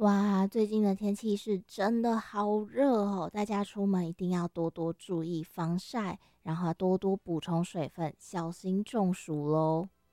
哇，最近的天气是真的好热哦，大家出门一定要多多注意防晒，然后多多补充水分，小心中暑喽。